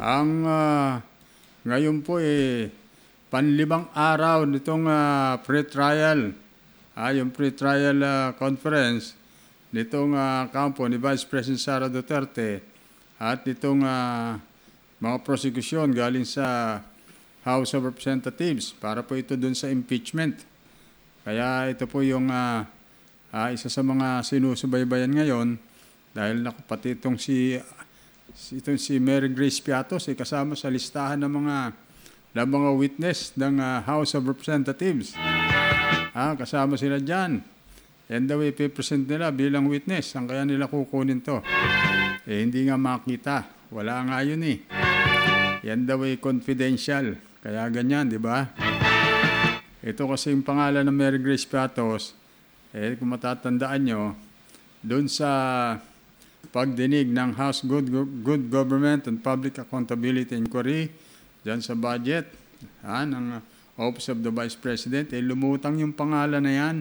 Ang ngayon po panlimang araw nitong pre-trial, yung pre-trial conference nitong kampo ni Vice President Sara Duterte at nitong mga prosecution galing sa House of Representatives para po ito dun sa impeachment. Kaya ito po yung isa sa mga sinusubaybayan ngayon dahil pati itong si Mary Grace Piatos kasama sa listahan ng mga witness ng House of Representatives. Kasama sila dyan. Yan daw ipipresent nila bilang witness. Ang kaya nila kukunin to? Hindi nga makita. Wala nga yun Yan daw confidential. Kaya ganyan, di ba? Ito kasi yung pangalan ng Mary Grace Piatos. Kung matatandaan nyo, doon sa pagdinig ng House Good Government and Public Accountability Inquiry, dyan sa budget ng Office of the Vice President, lumutang yung pangalan na yan.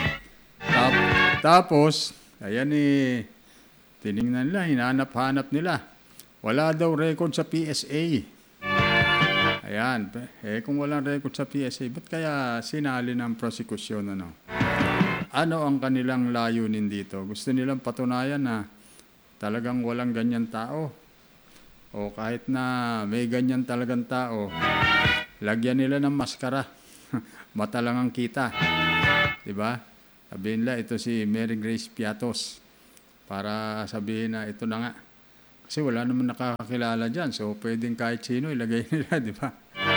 Tapos, ayan tinignan nila, hinanap-hanap nila. Wala daw record sa PSA. Ayan, kung walang record sa PSA, ba't kaya sinali ng prosecution? Ano ang kanilang layunin dito? Gusto nilang patunayan na talagang walang ganyan tao. O kahit na may ganyan talagang tao, lagyan nila ng maskara. Mata lang ang kita. Diba? Sabihin nila, ito si Mary Grace Piatos. Para sabihin na ito na nga. Kasi wala naman nakakakilala dyan. So, pwedeng kahit sino ilagay nila, di ba?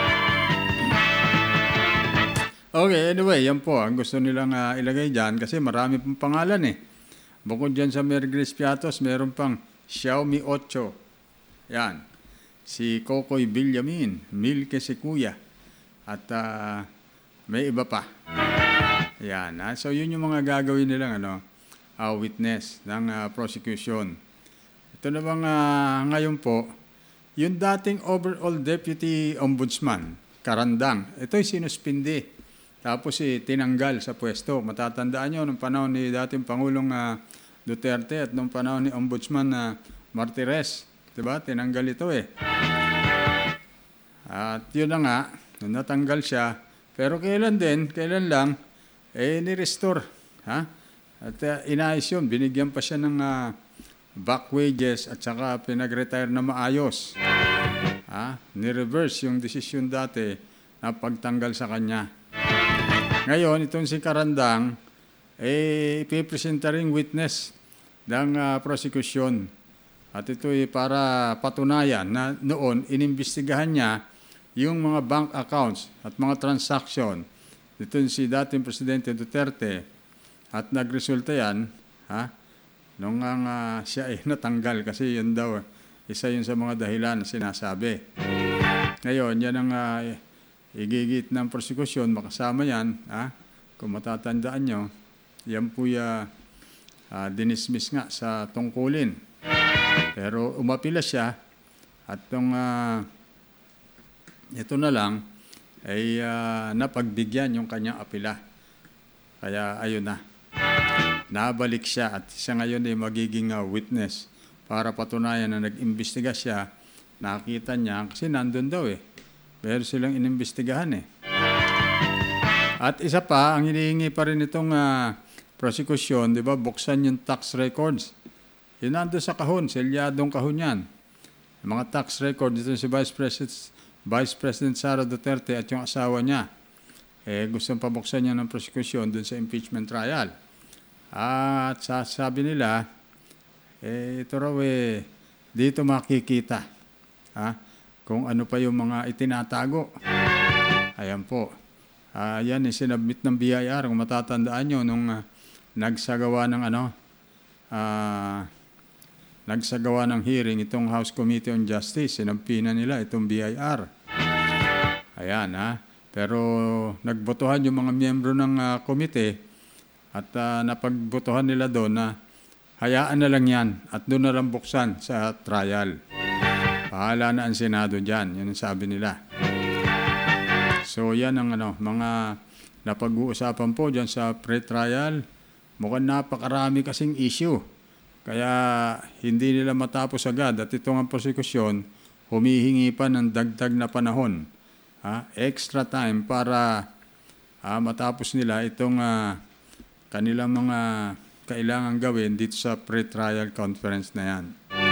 Okay, anyway, yan po. Ang gusto nilang ilagay dyan kasi marami pong pangalan Bukod dyan sa Mary Grace Piatos, meron pang Xiaomi 8. Yan. Si Kokoy Villamin, Milke Sikuya. At may iba pa. Yan. So, yun yung mga gagawin nilang witness ng prosecution. Ito na bang ngayon po, yung dating overall Deputy Ombudsman, Karandang, ito'y sinuspindi. Tapos tinanggal sa pwesto. Matatandaan nyo, nung panahon ni dating Pangulong Duterte at nung panahon ni Ombudsman Martires. Diba? Tinanggal ito At yun na nga, natanggal siya. Pero kailan lang, ni-restore. At inayos yun. Binigyan pa siya ng back wages at saka pinag-retire na maayos. Ni-reverse yung desisyon dati na pagtanggal sa kanya. Ngayon, itong si Karandang, ipipresenta ring witness ng prosecution. At ito para patunayan na noon, inimbestigahan niya yung mga bank accounts at mga transaction. Ito si dating Presidente Duterte. At nagresulta yan, nung siya natanggal kasi yun daw, isa yun sa mga dahilan na sinasabi. Ngayon, yan ang igigit ng prosecution, makasama yan, kung matatandaan nyo, yan po dinismiss nga sa tungkulin. Pero umapila siya at ito na lang ay napagbigyan yung kanyang apila. Kaya ayun na. Nabalik siya at siya ngayon ay magiging witness para patunayan na nag-imbestiga siya. Nakita niya kasi nandun daw Meron silang inimbestigahan At isa pa, ang hinihingi pa rin itong prosecution, di ba, buksan yung tax records. Yun nandun sa kahon, selyadong kahon yan. Yung mga tax records, ito si Vice President Sara Duterte at yung asawa niya. Gustong pabuksan niya ng prosecution dun sa impeachment trial. At sabi nila, ito raw dito makikita. Kung ano pa yung mga itinatago. Ayan po. Yan sinabmit ng BIR. Kung matatandaan nyo, nung nagsagawa ng hearing itong House Committee on Justice, sinampinan nila itong BIR. Ayan, Pero nagbotohan yung mga miyembro ng komite at napagbotohan nila doon na hayaan na lang yan at doon na lang buksan sa trial. Bahala na ang Senado dyan. Yan ang sabi nila. So yan ang mga napag-uusapan po dyan sa pre-trial. Mukhang napakarami kasing issue. Kaya hindi nila matapos agad. At ito ang prosekusyon, humihingi pa ng dagdag na panahon, extra time para matapos nila itong kanilang mga kailangan gawin dito sa pre-trial conference na yan.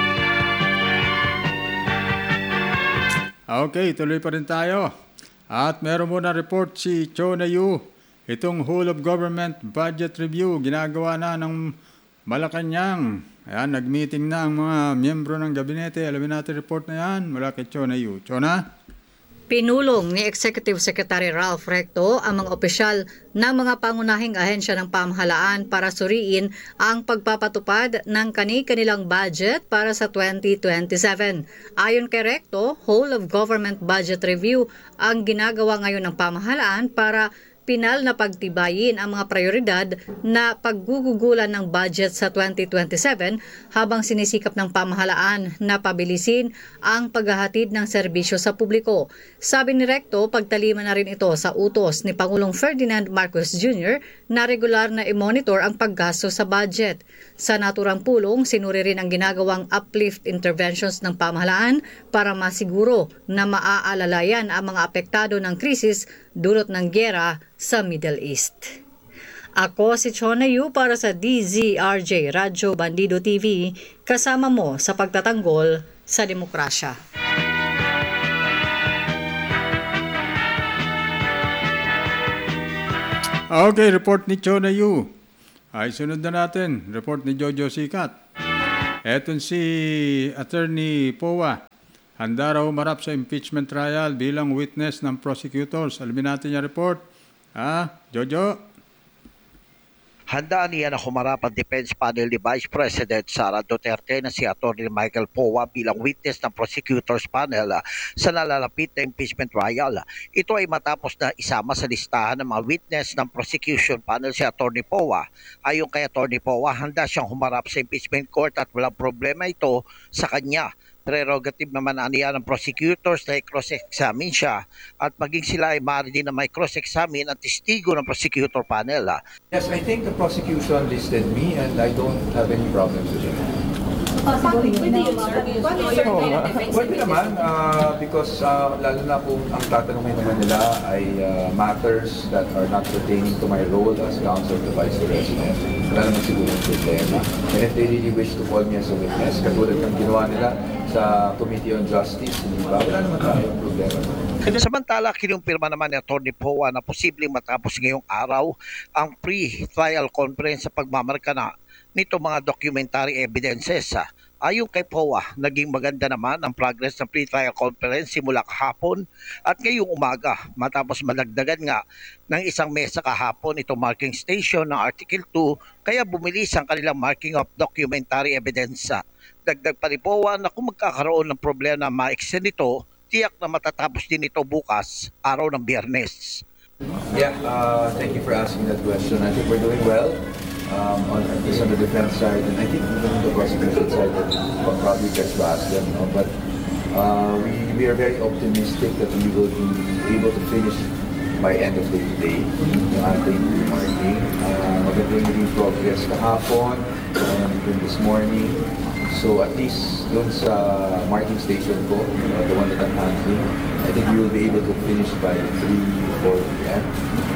Okay, tuloy pa rin tayo. At meron muna report si Chona Yu. Itong whole of government budget review, ginagawa na ng Malacanang. Ayan, nag-meeting na ang mga miyembro ng gabinete. Alamin natin report na yan mula kay Chona Yu. Chona? Pinulong ni Executive Secretary Ralph Recto ang mga opisyal ng mga pangunahing ahensya ng pamahalaan para suriin ang pagpapatupad ng kani-kanilang budget para sa 2027. Ayon kay Recto, whole of government budget review ang ginagawa ngayon ng pamahalaan para pinal na pagtibayin ang mga prioridad na paggugugulan ng budget sa 2027 habang sinisikap ng pamahalaan na pabilisin ang paghahatid ng serbisyo sa publiko. Sabi ni Recto, pagtalima na rin ito sa utos ni Pangulong Ferdinand Marcos Jr. na regular na i-monitor ang paggasto sa budget. Sa naturang pulong, sinuri rin ang ginagawang uplift interventions ng pamahalaan para masiguro na maaalalayan ang mga apektado ng krisis dulot ng gyera sa Middle East. Ako si Chona Yu para sa DZRJ Radyo Bandido TV, kasama mo sa pagtatanggol sa demokrasya. Okay, report ni Chona Yu. Ay, sunod na natin. Report ni Jojo Sikat. Eton si Attorney Powa. Handa raw humarap sa impeachment trial bilang witness ng prosecutors. Alamin natin yung report. Jojo? Handa niya na humarap ang defense panel ni Vice President Sara Duterte na si Atty. Michael Powa bilang witness ng prosecutors panel sa nalalapit na impeachment trial. Ito ay matapos na isama sa listahan ng mga witness ng prosecution panel si Atty. Powa. Ayon kay Atty. Powa, handa siyang humarap sa impeachment court at walang problema ito sa kanya. Prerogative naman aniya ng prosecutors na i-cross-examine siya at maging sila ay maaari din na may cross-examine ang testigo ng prosecutor panel. Yes, I think the prosecution listed me and I don't have any problems with it. Pwede yun, sir? Pwede naman, because lalo na kung ang tatanungin naman nila ay matters that are not pertaining to my role as counsel to Vice President. Wala naman siguro yung problema. And if they really wish to call me as a witness, katulad ng ginawa nila sa Committee on Justice, di ba? Wala naman tayong problema. Samantala, kinumpirma naman ni Atty. Powa na posibleng matapos ngayong araw ang pre-trial conference sa pagmamarka na nito mga documentary evidences. Ayon kay Powa, naging maganda naman ang progress ng pre-trial conference simula kahapon at ngayong umaga matapos malagdagan nga ng isang mesa kahapon itong marking station ng Article 2 kaya bumilis ang kanilang marking of documentary evidence. Dagdag pa ni Powa na kung magkakaroon ng problema na ma-extend ito, tiyak na matatapos din ito bukas, araw ng Biyernes. Yeah, thank you for asking that question. I think we're doing well. On the defense side, and I think even on the prosecution side, that probably gets to ask them. But we are very optimistic that we will be able to finish by end of the day yung ating marking. Maganda yung progress kahapon and this morning. So at least dun sa marking station ko, the one that I'm handling, I think we will be able to finish by 3 or 4 p.m.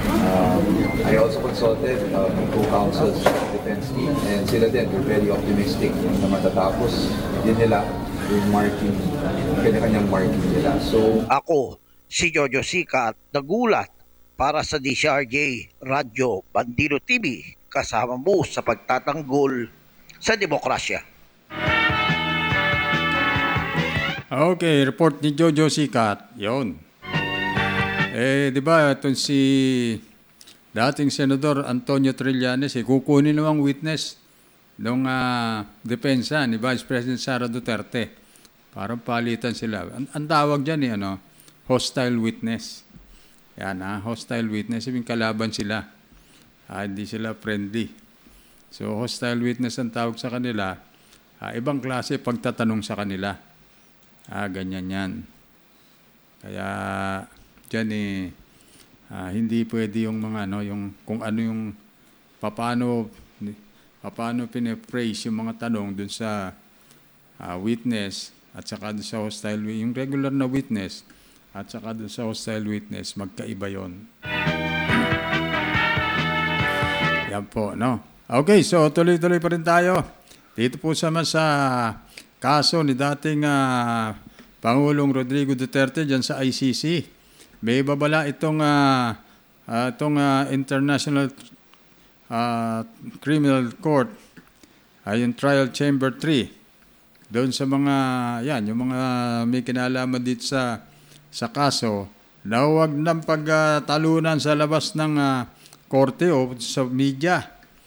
I also consulted my co-counsels sa defense team and sila din, they're very optimistic na matatapos din nila yung marking, kanya-kanyang marking nila. So, ako, si Jojo Sikat, nagulat para sa DZRJ Radyo Bandido TV, kasama mo sa pagtatanggol sa demokrasya. Okay, report ni Jojo Sikat. Yon. Di ba, itong si dating Senador Antonio Trillanes, kukunin namang witness ng depensa ni Vice President Sara Duterte. Parang palitan sila. Ang tawag dyan, hostile witness. Yan, hostile witness. Ibig kalaban sila. Hindi sila friendly. So, hostile witness ang tawag sa kanila. Ibang klase pagtatanong sa kanila. Ganyan yan. Kaya, dyan hindi pwede yung mga, yung kung ano yung, paano pinaphrase yung mga tanong dun sa witness, at saka doon sa hostile witness, yung regular na witness at saka doon sa hostile witness, magkaiba yon. Yan po, no? Okay, so tuloy-tuloy pa rin tayo. Dito po sa kaso ni dating Pangulong Rodrigo Duterte dyan sa ICC. May babala itong International Criminal Court, yung Trial Chamber 3. Doon sa mga, yung mga may kinalaman dito sa kaso, na huwag ng pagtalunan sa labas ng korte o sa media.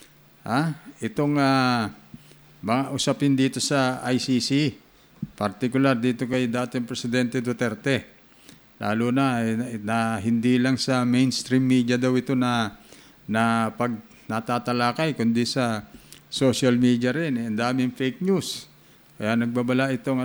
Itong mga usapin dito sa ICC, particular dito kay dating Presidente Duterte. Lalo na hindi lang sa mainstream media daw ito na pag natatalakay, kundi sa social media rin. Ang daming fake news. Kaya nagbabala itong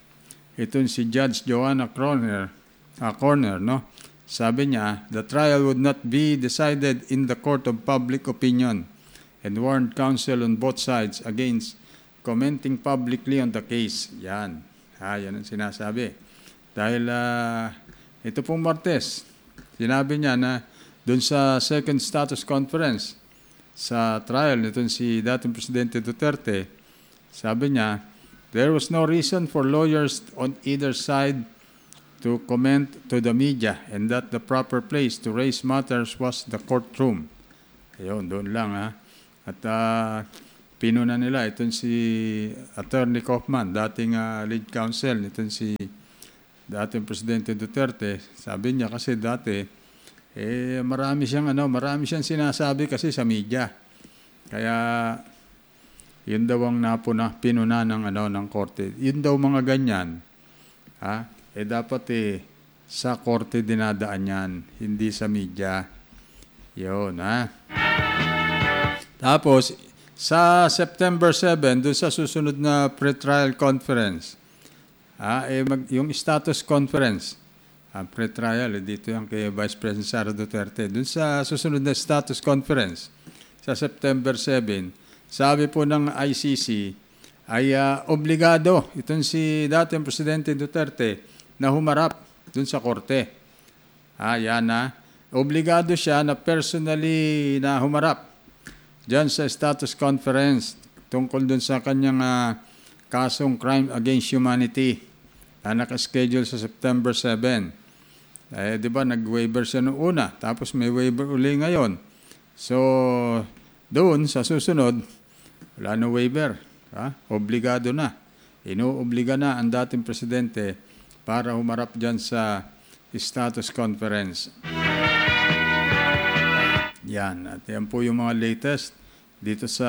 si Judge Joanna Corner, no? Sabi niya, the trial would not be decided in the court of public opinion and warned counsel on both sides against commenting publicly on the case. Yan. Yan ang sinasabi. Dahil ito pong Martes, sinabi niya na doon sa second status conference sa trial nitong si dating Presidente Duterte, sabi niya, there was no reason for lawyers on either side to comment to the media and that the proper place to raise matters was the courtroom. Ayun, doon lang At pinuna nila itong si Attorney Kaufman, dating lead counsel nitong si dating Presidente Duterte. Sabi niya kasi dati marami siyang sinasabi kasi sa media. Kaya yun daw ang pinuna ng korte. Yun daw mga ganyan. Dapat sa korte dinadaan yan, hindi sa media. Yun, Tapos, sa September 7, doon sa susunod na pre-trial conference, yung status conference, pre-trial, dito yung kay Vice President Sara Duterte. Doon sa susunod na status conference, sa September 7, sabi po ng ICC ay obligado itong si dating Presidente Duterte na humarap dun sa korte. Obligado siya na personally na humarap dyan sa status conference tungkol dun sa kanyang kasong crime against humanity na nakaschedule sa September 7. Di ba, nag-waiver siya noong una, tapos may waiver uli ngayon. So, doon sa susunod, wala na waiver. Obligado na. Inuobliga na ang dating presidente para humarap dyan sa status conference. Yan. At yan po yung mga latest dito sa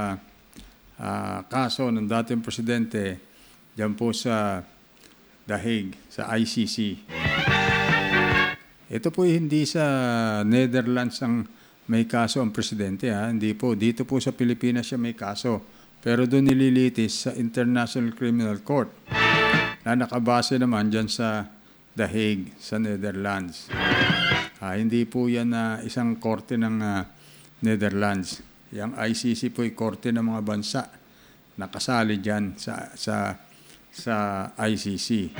kaso ng dating presidente dyan po sa The Hague, sa ICC. Ito po hindi sa Netherlands ang may kaso ang presidente. Hindi po. Dito po sa Pilipinas siya may kaso. Pero doon nililitis sa International Criminal Court na nakabase naman dyan sa The Hague, sa Netherlands. Hindi po yan isang korte ng Netherlands. Yung ICC po ay korte ng mga bansa na kasali dyan sa ICC.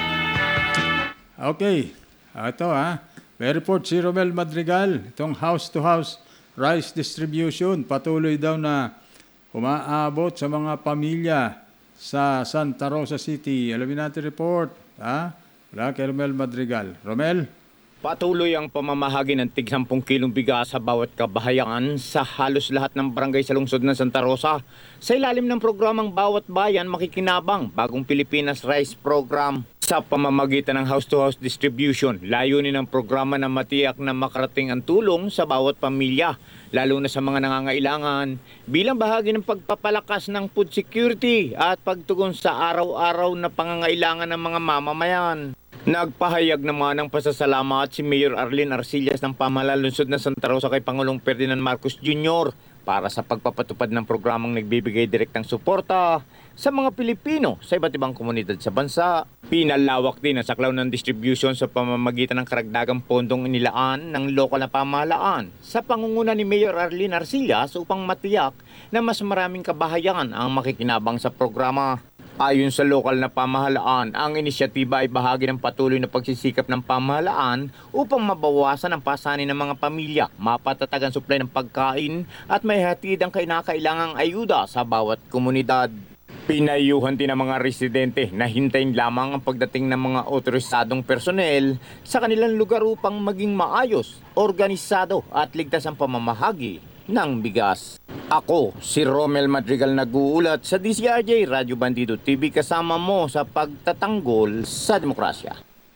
Okay. Ito may report si Romel Madrigal, itong house-to-house rice distribution, patuloy daw na umaabot sa mga pamilya sa Santa Rosa City. Alamin natin report. Wala kay Romel Madrigal. Romel? Patuloy ang pamamahagi ng tig 10 kilong bigas sa bawat kabahayan sa halos lahat ng barangay sa lungsod ng Santa Rosa. Sa ilalim ng programang Bawat Bayan Makikinabang, Bagong Pilipinas Rice Program. Sa pamamagitan ng house-to-house distribution, layunin ng programa na matiyak na makarating ang tulong sa bawat pamilya, lalo na sa mga nangangailangan, bilang bahagi ng pagpapalakas ng food security at pagtugon sa araw-araw na pangangailangan ng mga mamamayan. Nagpahayag naman ng pasasalamat si Mayor Arlene Arcillas ng Pamahalaan Lungsod ng Santa Rosa kay Pangulong Ferdinand Marcos Jr. para sa pagpapatupad ng programang nagbibigay direktang suporta sa mga Pilipino sa iba't ibang komunidad sa bansa. Pinalawak din ang saklaw ng distribution sa pamamagitan ng karagdagang pondong inilaan ng lokal na pamahalaan sa pangunguna ni Mayor Arlene Arcillas upang matiyak na mas maraming kabahayan ang makikinabang sa programa. Ayon sa lokal na pamahalaan, ang inisyatiba ay bahagi ng patuloy na pagsisikap ng pamahalaan upang mabawasan ang pasanin ng mga pamilya, mapatatag ang supply ng pagkain at may hatid ang kinakailangang ayuda sa bawat komunidad. Pinayuhan din ang mga residente na hintayin lamang ang pagdating ng mga otorisadong personel sa kanilang lugar upang maging maayos, organisado at ligtas ang pamamahagi ng bigas. Ako, si Romel Madrigal nag-uulat sa DZRJ Radyo Bandido TV kasama mo sa pagtatanggol sa demokrasya.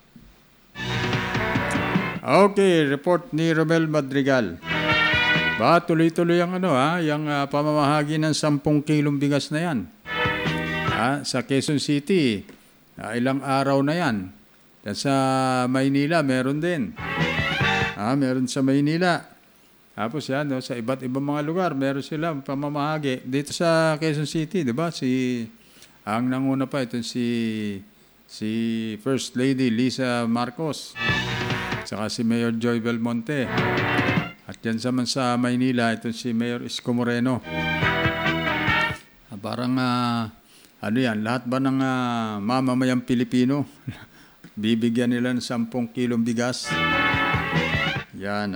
Okay, report ni Romel Madrigal. Ba, tuloy-tuloy ang yung pamamahagi ng 10 kilong bigas na yan. Sa Quezon City, ilang araw na yan. Sa Maynila, meron din. Meron sa Maynila. Tapos yan, sa iba't ibang mga lugar, meron silang pamamahagi. Dito sa Quezon City, di ba? Ang nanguna pa, ito si First Lady Lisa Marcos. Saka si Mayor Joy Belmonte. At yan sa Maynila, ito si Mayor Isko Moreno. Parang, lahat ba ng mamamayang Pilipino, bibigyan nila ng 10 kilong bigas? Yan,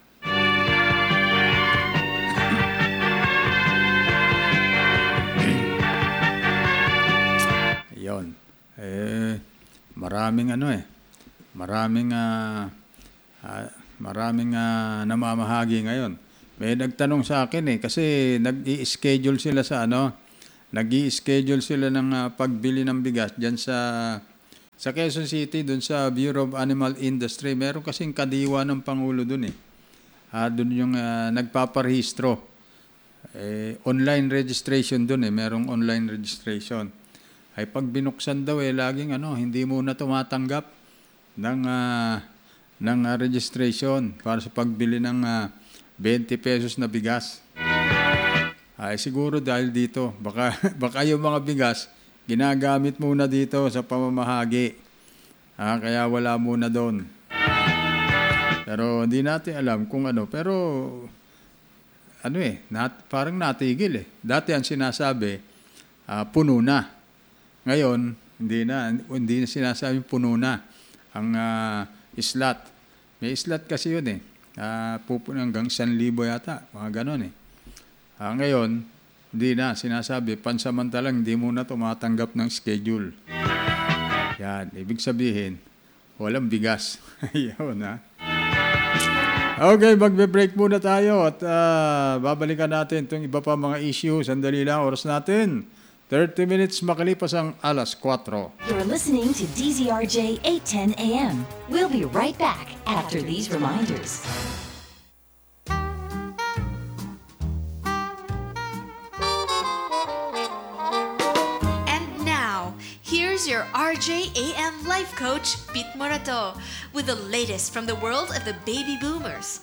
Yon. Maraming namamahagi ngayon. May nagtanong sa akin kasi nag-i-schedule sila ng pagbili ng bigas diyan sa Quezon City, doon sa Bureau of Animal Industry. Meron kasing kadiwa ng Pangulo doon doon yung nagpaparehistro. Online registration doon merong online registration. Ay pag binuksan daw laging hindi muna tumatanggap ng registration para sa pagbili ng 20 pesos na bigas. Ay siguro dahil dito, baka yung mga bigas ginagamit muna dito sa pamamahagi. Kaya wala muna doon. Pero hindi natin alam kung pero parang natigil Dati ang sinasabi, puno na. Ngayon, hindi na sinasabing puno na ang slot. May slot kasi yun pupuno hanggang 1,000 yata, mga ganon ngayon, hindi na sinasabi, pansamantalang hindi muna tumatanggap ng schedule. Yan, ibig sabihin, walang bigas. Yun Okay, magbe-break muna tayo at babalikan natin itong iba pa mga issue. Sandali lang, oras natin. 30 minutes makalipas ang 4:00. You're listening to DZRJ 810 AM. We'll be right back after these reminders. And now, here's your RJ AM life coach, Pete Morato, with the latest from the world of the baby boomers.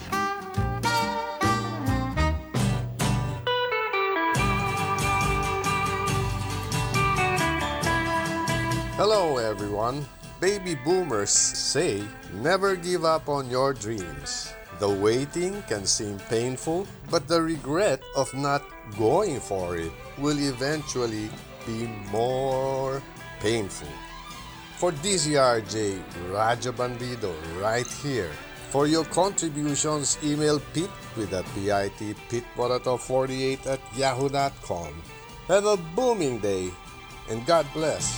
Hello everyone. Baby boomers say never give up on your dreams. The waiting can seem painful, but the regret of not going for it will eventually be more painful. For DZRJ Radyo Bandido right here. For your contributions, email Pete with a PIT PeteMorato48@yahoo.com. Have a booming day and God bless.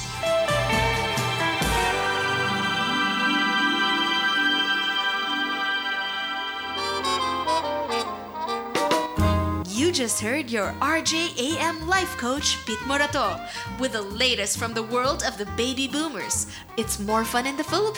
You just heard your RJAM life coach, Pete Morato, with the latest from the world of the baby boomers. It's more fun in the Philippines.